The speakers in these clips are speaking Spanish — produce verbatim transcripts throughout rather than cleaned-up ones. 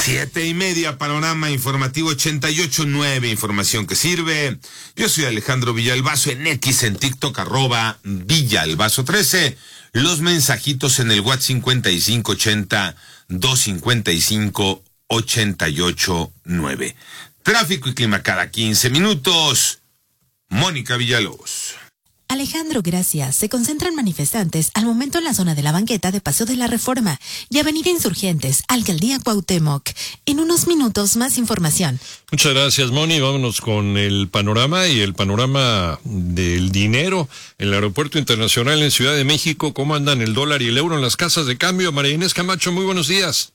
Siete y media, panorama informativo ochenta y ocho nueve, información que sirve. Yo soy Alejandro Villalbazo, en X, en TikTok, arroba Villalbazo trece. Los mensajitos en el WhatsApp cincuenta y cinco ochenta, doscientos cincuenta y cinco, ochenta y ocho nueve. Tráfico y clima cada quince minutos. Mónica Villalobos. Alejandro, gracias. Se concentran manifestantes al momento en la zona de la banqueta de Paseo de la Reforma y Avenida Insurgentes, Alcaldía Cuauhtémoc. En unos minutos, más información. Muchas gracias, Moni. Vámonos con el panorama y el panorama del dinero en el Aeropuerto Internacional en Ciudad de México. ¿Cómo andan el dólar y el euro en las casas de cambio? María Inés Camacho, muy buenos días.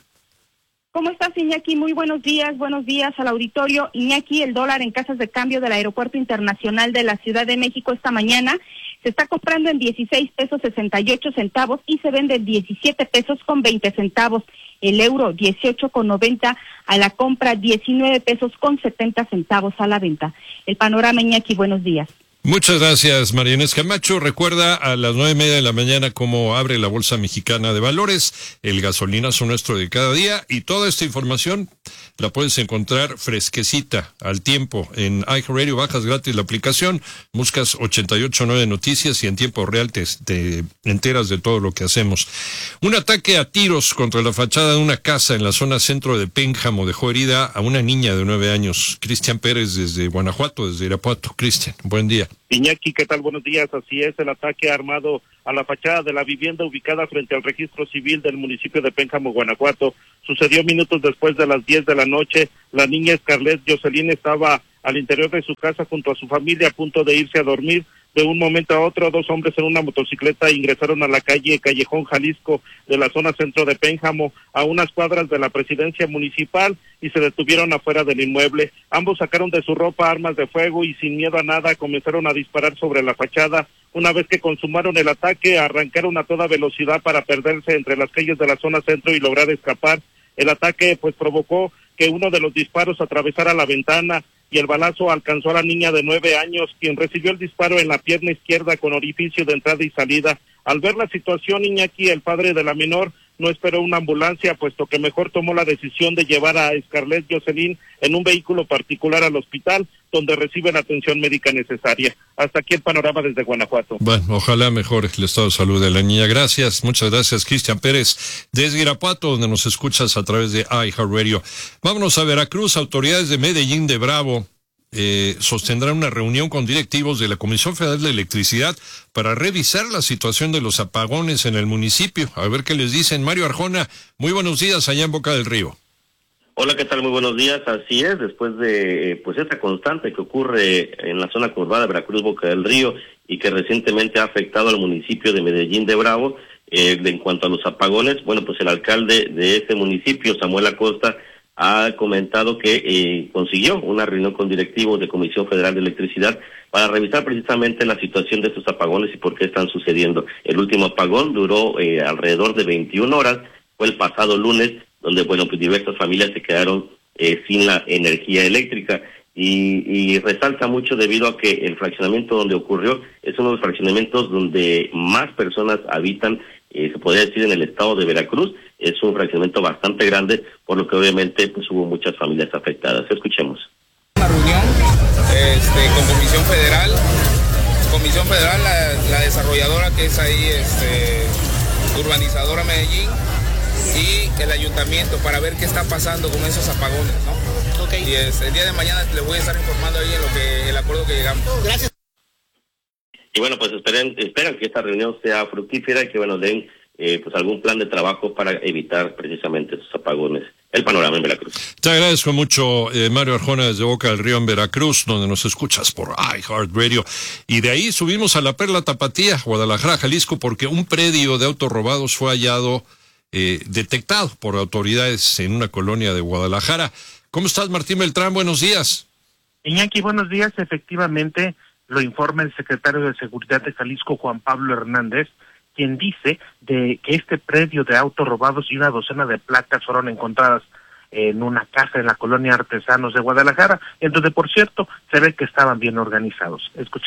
¿Cómo estás, Iñaki? Muy buenos días, buenos días al auditorio. Iñaki, el dólar en casas de cambio del Aeropuerto Internacional de la Ciudad de México esta mañana se está comprando en dieciséis pesos sesenta y ocho centavos y se vende en diecisiete pesos con veinte centavos. El euro, dieciocho con noventa a la compra, diecinueve pesos con setenta centavos a la venta. El panorama, Iñaki, buenos días. Muchas gracias, María Inés Camacho. Recuerda a las nueve y media de la mañana cómo abre la Bolsa Mexicana de Valores, el gasolinazo nuestro de cada día, y toda esta información la puedes encontrar fresquecita, al tiempo, en iHeartRadio. Bajas gratis la aplicación, buscas ochenta y ocho nueve Noticias y en tiempo real te, te enteras de todo lo que hacemos. Un ataque a tiros contra la fachada de una casa en la zona centro de Pénjamo dejó herida a una niña de nueve años. Cristian Pérez desde Guanajuato, desde Irapuato. Cristian, buen día. Iñaki, ¿qué tal? Buenos días. Así es, el ataque armado a la fachada de la vivienda ubicada frente al registro civil del municipio de Pénjamo, Guanajuato, sucedió minutos después de las diez de la noche. La niña Scarlett Jocelyn estaba al interior de su casa junto a su familia a punto de irse a dormir. De un momento a otro, dos hombres en una motocicleta ingresaron a la calle Callejón Jalisco de la zona centro de Pénjamo, a unas cuadras de la presidencia municipal, y se detuvieron afuera del inmueble. Ambos sacaron de su ropa armas de fuego y sin miedo a nada comenzaron a disparar sobre la fachada. Una vez que consumaron el ataque, arrancaron a toda velocidad para perderse entre las calles de la zona centro y lograr escapar. El ataque pues provocó que uno de los disparos atravesara la ventana y el balazo alcanzó a la niña de nueve años, quien recibió el disparo en la pierna izquierda con orificio de entrada y salida. Al ver la situación, Iñaki, el padre de la menor, no esperó una ambulancia, puesto que mejor tomó la decisión de llevar a Scarlett Jocelyn en un vehículo particular al hospital, donde recibe la atención médica necesaria. Hasta aquí el panorama desde Guanajuato. Bueno, ojalá mejore el estado de salud de la niña. Gracias, muchas gracias, Cristian Pérez, desde Irapuato, donde nos escuchas a través de iHeartRadio. Vámonos a Veracruz. Autoridades de Medellín de Bravo eh, sostendrán una reunión con directivos de la Comisión Federal de Electricidad para revisar la situación de los apagones en el municipio. A ver qué les dicen. Mario Arjona, muy buenos días allá en Boca del Río. Hola, ¿qué tal? Muy buenos días. Así es, después de pues esta constante que ocurre en la zona conurbada de Veracruz, Boca del Río, y que recientemente ha afectado al municipio de Medellín de Bravo, eh, en cuanto a los apagones, bueno, pues el alcalde de este municipio, Samuel Acosta, ha comentado que eh, consiguió una reunión con directivos de Comisión Federal de Electricidad para revisar precisamente la situación de estos apagones y por qué están sucediendo. El último apagón duró eh, alrededor de veintiuna horas, fue el pasado lunes, donde, bueno, pues diversas familias se quedaron eh, sin la energía eléctrica, y, y resalta mucho debido a que el fraccionamiento donde ocurrió es uno de los fraccionamientos donde más personas habitan, eh, se podría decir, en el estado de Veracruz. Es un fraccionamiento bastante grande, por lo que obviamente pues hubo muchas familias afectadas. Escuchemos. Una reunión este, con Comisión Federal, Comisión Federal, la, la desarrolladora que es ahí, este, Urbanizadora Medellín, y el ayuntamiento, para ver qué está pasando con esos apagones, ¿no? Okay. Y es, el día de mañana les voy a estar informando ahí en lo que el acuerdo que llegamos. Gracias. Y bueno, pues esperen, esperan que esta reunión sea fructífera y que, bueno, den eh, pues algún plan de trabajo para evitar precisamente esos apagones. El panorama en Veracruz. Te agradezco mucho, eh, Mario Arjona, desde Boca del Río en Veracruz, donde nos escuchas por iHeartRadio. Y de ahí subimos a la Perla Tapatía, Guadalajara, Jalisco, porque un predio de autos robados fue hallado, eh, detectado por autoridades en una colonia de Guadalajara. ¿Cómo estás, Martín Beltrán? Buenos días. Iñaki, buenos días. Efectivamente, lo informa el secretario de Seguridad de Jalisco, Juan Pablo Hernández, quien dice de que este predio de autos robados y una docena de placas fueron encontradas en una casa en la colonia Artesanos de Guadalajara, en donde, por cierto, se ve que estaban bien organizados. Escuchemos.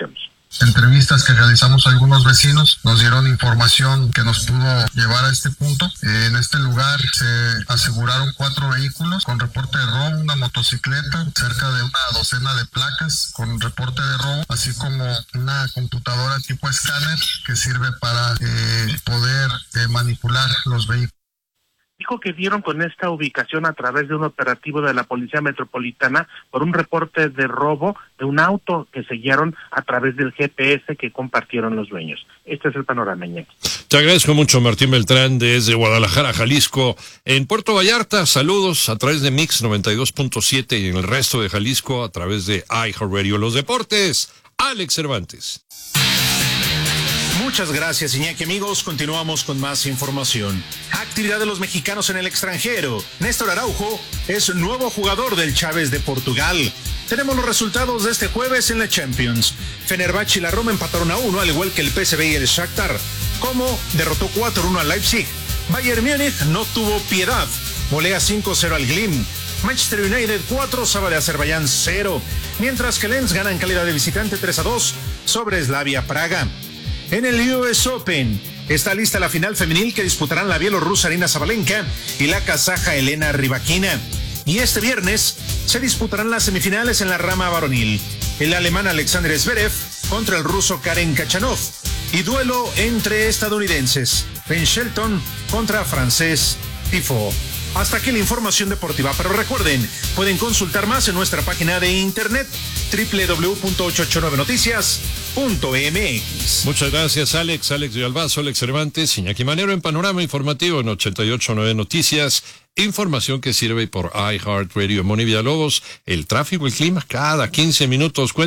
entrevistas que realizamos a algunos vecinos nos dieron información que nos pudo llevar a este punto. En este lugar se aseguraron cuatro vehículos con reporte de robo, una motocicleta, cerca de una docena de placas con reporte de robo, así como una computadora tipo escáner que sirve para eh, poder eh, manipular los vehículos. Dijo que dieron con esta ubicación a través de un operativo de la Policía Metropolitana por un reporte de robo de un auto que sellaron a través del G P S que compartieron los dueños. Este es el panorama, Iñaki. Te agradezco mucho, Martín Beltrán, desde Guadalajara, Jalisco. En Puerto Vallarta, saludos a través de Mix noventa y dos punto siete y en el resto de Jalisco a través de iHeartRadio. Los deportes, Alex Cervantes. Muchas gracias, Iñaki. Amigos, continuamos con más información. Actividad de los mexicanos en el extranjero. Néstor Araujo es nuevo jugador del Chávez de Portugal. Tenemos los resultados de este jueves en la Champions. Fenerbahce y la Roma empataron a uno, al igual que el P S V y el Shakhtar. Como derrotó cuatro a uno al Leipzig. Bayern Múnich no tuvo piedad. Volea cinco cero al Glimt. Manchester United cuatro, Saba de Azerbaiyán cero. Mientras que Lens gana en calidad de visitante tres a dos sobre Slavia Praga. En el U S Open está lista la final femenil que disputarán la bielorrusa Arina Sabalenka y la kazaja Elena Rybakina. Y este viernes se disputarán las semifinales en la rama varonil. El alemán Alexander Zverev contra el ruso Karen Khachanov. Y duelo entre estadounidenses. Ben Shelton contra francés Tifo. Hasta aquí la información deportiva, pero recuerden, pueden consultar más en nuestra página de internet doble u doble u doble u punto ochocientos ochenta y nueve noticias punto m x. Muchas gracias, Alex, Alex Villalbazo, Alex Cervantes, Iñaki Manero en Panorama Informativo en ochenta y ocho punto nueve Noticias. Información que sirve por iHeartRadio. Moni Villalobos, el tráfico, el clima, cada quince minutos.